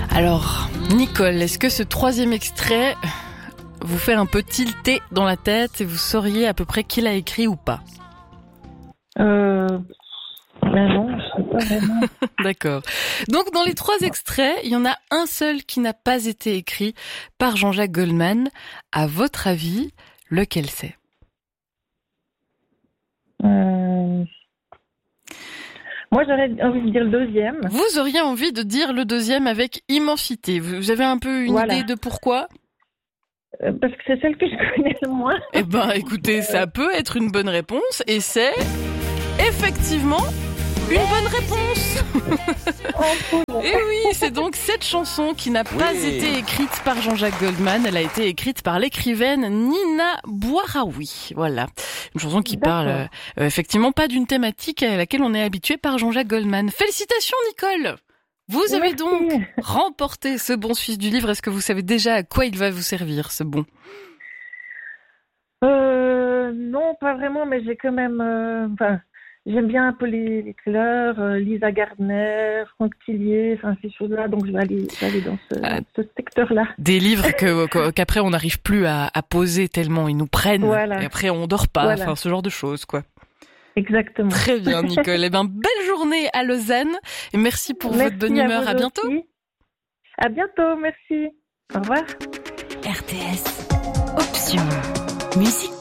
Alors, Nicole, est-ce que ce troisième extrait vous fait un peu tilter dans la tête et vous sauriez à peu près qui l'a écrit ou pas? Ben non, je sais pas vraiment. D'accord. Donc, dans les 3 extraits, il y en a un seul qui n'a pas été écrit par Jean-Jacques Goldman. À votre avis, lequel c'est? Moi, j'aurais envie de dire le deuxième. Vous auriez envie de dire le deuxième avec immensité. Vous avez un peu une idée de pourquoi? Parce que c'est celle que je connais le moins. Eh ben, écoutez, ça peut être une bonne réponse et c'est effectivement une bonne réponse. Et oui, c'est donc cette chanson qui n'a pas été écrite par Jean-Jacques Goldman. Elle a été écrite par l'écrivaine Nina Boiraoui. Voilà. Une chanson qui parle effectivement pas d'une thématique à laquelle on est habitué par Jean-Jacques Goldman. Félicitations, Nicole! Vous avez donc remporté ce bon Suisse du livre. Est-ce que vous savez déjà à quoi il va vous servir, ce bon? Non, pas vraiment, mais j'ai quand même... j'aime bien un peu les couleurs, Lisa Gardner, Franck Tillier, ces choses-là, donc je vais aller dans ce secteur-là. Des livres qu'après on n'arrive plus à poser tellement ils nous prennent, et après on dort pas, ce genre de choses, quoi. Exactement. Très bien, Nicole. Eh ben, belle journée à Lausanne, et merci pour votre bonne humeur. À bientôt. Aussi. À bientôt, merci. Au revoir. RTS, option, musique.